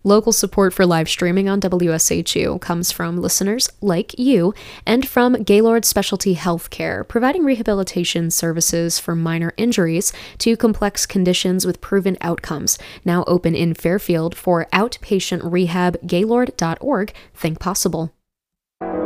Local support for live streaming on WSHU comes from listeners like you and from Gaylord Specialty Healthcare, providing rehabilitation services for minor injuries to complex conditions with proven outcomes. Now open in Fairfield for outpatient rehab, gaylord.org. Think possible.